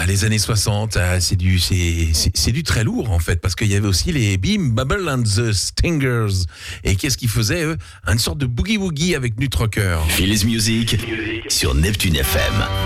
les années 60, c'est du très lourd en fait, parce qu'il y avait aussi les Beam Bubble and the Stingers. Et qu'est-ce qu'ils faisaient eux? Une sorte de boogie-woogie avec Nutrocker. Phili's Music sur Neptune FM.